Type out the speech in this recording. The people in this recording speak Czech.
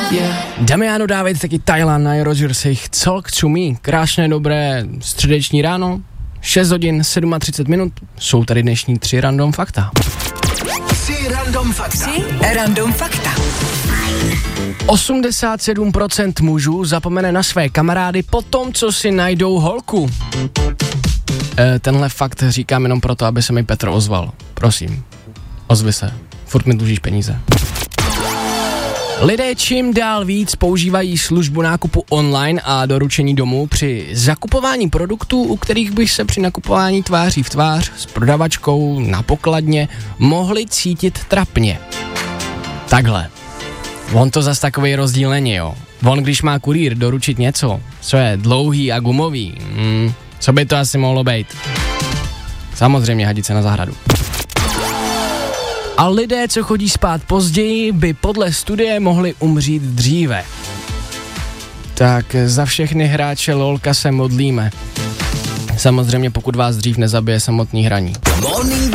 Damiano David, taky Thailand na Rogersich, Talk to Me, krásné dobré středeční ráno, 6 hodin 37 minut, jsou tady dnešní 3 random fakta. 3 random fakta. 3 random fakta. 87% mužů zapomene na své kamarády po tom, co si najdou holku. Tenhle fakt říkám jenom proto, aby se mi Petr ozval. Prosím, ozvi se, furt mi dlužíš peníze. Lidé čím dál víc používají službu nákupu online a doručení domů při zakupování produktů, u kterých bych se při nakupování tváří v tvář s prodavačkou na pokladně mohli cítit trapně. Takhle. On to zas takovej rozdíl není, jo. On když má kurýr doručit něco, co je dlouhý a gumový, co by to asi mohlo být? Samozřejmě hadice na zahradu. A lidé, co chodí spát později, by podle studie mohli umřít dříve. Tak za všechny hráče LOLka se modlíme. Samozřejmě pokud vás dřív nezabije samotný hraní. Morning